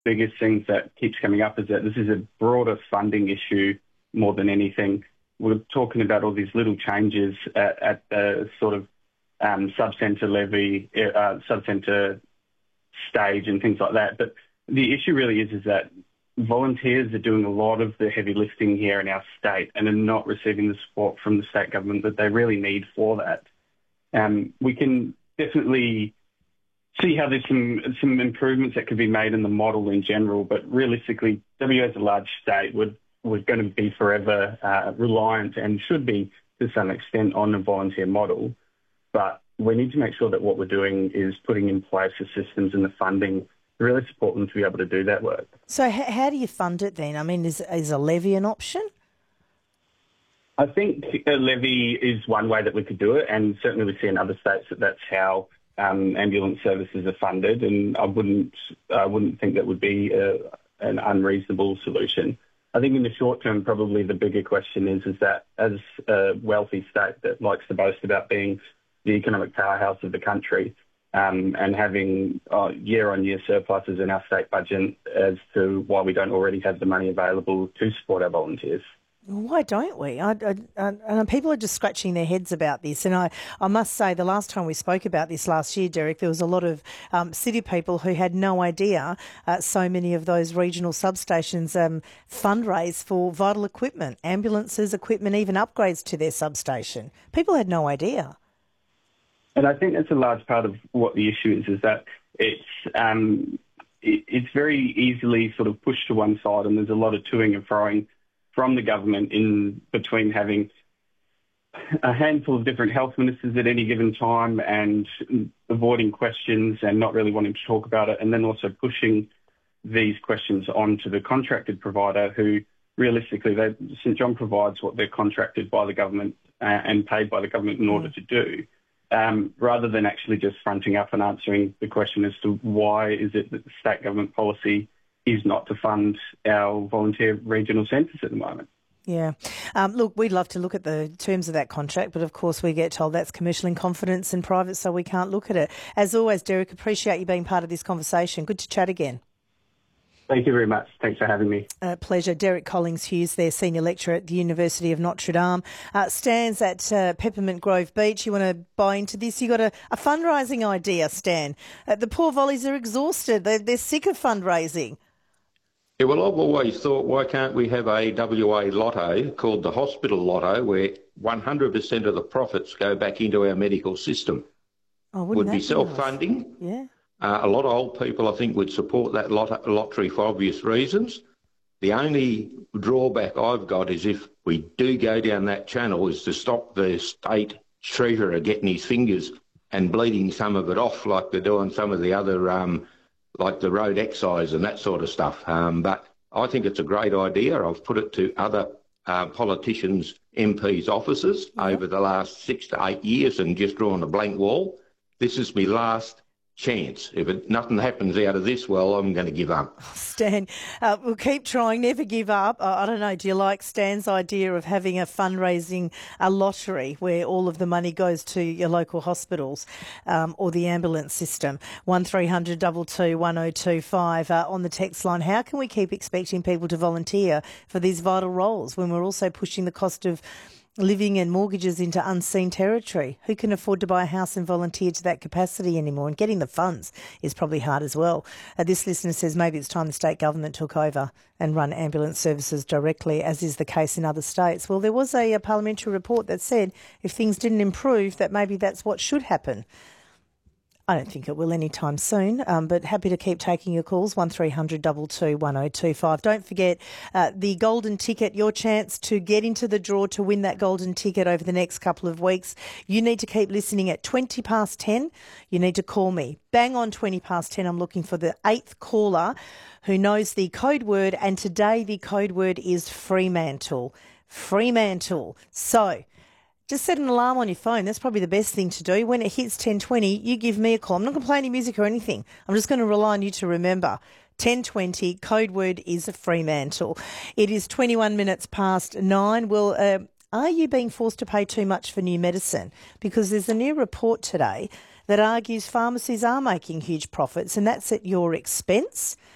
biggest things that keeps coming up is that this is a broader funding issue more than anything. We're talking about all these little changes at the sort of sub-centre levy, sub-centre stage and things like that. But the issue really is that volunteers are doing a lot of the heavy lifting here in our state and are not receiving the support from the state government that they really need for that. We can definitely see how there's some improvements that could be made in the model in general, but realistically, WA is a large state. We're going to be forever reliant and should be to some extent on a volunteer model. But we need to make sure that what we're doing is putting in place the systems and the funding to really support them to be able to do that work. So how do you fund it then? I mean, is a levy an option? I think a levy is one way that we could do it, and certainly we see in other states that that's how ambulance services are funded, and I wouldn't think that would be an unreasonable solution. I think in the short term, probably the bigger question is that as a wealthy state that likes to boast about being the economic powerhouse of the country and having year-on-year surpluses in our state budget as to why we don't already have the money available to support our volunteers. Why don't we? And people are just scratching their heads about this. And I must say, the last time we spoke about this last year, Derek, there was a lot of city people who had no idea so many of those regional substations fundraise for vital equipment, ambulances, equipment, even upgrades to their substation. People had no idea. And I think that's a large part of what the issue is that it's very easily sort of pushed to one side, and there's a lot of toing and froing from the government in between having a handful of different health ministers at any given time and avoiding questions and not really wanting to talk about it, and then also pushing these questions onto the contracted provider who realistically, St John provides what they're contracted by the government and paid by the government in order to do, rather than actually just fronting up and answering the question as to why is it that the state government policy is not to fund our volunteer regional centres at the moment. Yeah. Look, we'd love to look at the terms of that contract, but of course we get told that's commercial in confidence and private, so we can't look at it. As always, Derek, appreciate you being part of this conversation. Good to chat again. Thank you very much. Thanks for having me. Pleasure. Derek Collins-Hughes there, Senior Lecturer at the University of Notre Dame. Stan's at Peppermint Grove Beach. You want to buy into this? You got a fundraising idea, Stan. The poor volleys are exhausted. They're sick of fundraising. Yeah, well, I've always thought, why can't we have a WA lotto called the Hospital Lotto, where 100% of the profits go back into our medical system? Oh, would be self-funding. Yeah. A lot of old people, I think, would support that lottery for obvious reasons. The only drawback I've got is if we do go down that channel is to stop the state treasurer getting his fingers and bleeding some of it off like they do on some of the other like the road excise and that sort of stuff. But I think it's a great idea. I've put it to other politicians, MPs' offices over the last 6 to 8 years and just drawn a blank wall. This is my last chance. If nothing happens out of this, well, I'm going to give up. Stan, we'll keep trying, never give up. I don't know, do you like Stan's idea of having a fundraising, a lottery where all of the money goes to your local hospitals or the ambulance system? 1300 22 1025 on the text line. How can we keep expecting people to volunteer for these vital roles when we're also pushing the cost of living and mortgages into unseen territory? Who can afford to buy a house and volunteer to that capacity anymore? And getting the funds is probably hard as well. This listener says maybe it's time the state government took over and run ambulance services directly, as is the case in other states. Well, there was a parliamentary report that said if things didn't improve, that maybe that's what should happen. I don't think it will anytime soon, but happy to keep taking your calls, 1300 22 1025. Don't forget the golden ticket, your chance to get into the draw to win that golden ticket over the next couple of weeks. You need to keep listening at 20 past 10. You need to call me. Bang on 20 past 10. I'm looking for the 8th caller who knows the code word, and today the code word is Fremantle. Fremantle. So just set an alarm on your phone. That's probably the best thing to do. When it hits 10:20, you give me a call. I'm not going to play any music or anything. I'm just going to rely on you to remember. 10:20, code word is Fremantle. It is 21 minutes past 9. Well, are you being forced to pay too much for new medicine? Because there's a new report today that argues pharmacies are making huge profits, and that's at your expense.